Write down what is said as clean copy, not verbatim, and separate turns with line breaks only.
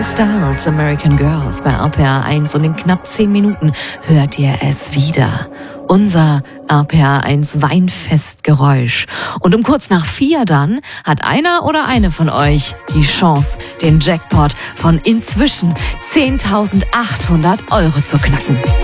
Styles, American Girls bei RPA 1 und in knapp 10 Minuten hört ihr es wieder. Unser RPA 1 Weinfestgeräusch. Und um kurz nach 4 dann hat einer oder eine von euch die Chance, den Jackpot von inzwischen 10.800 € zu knacken.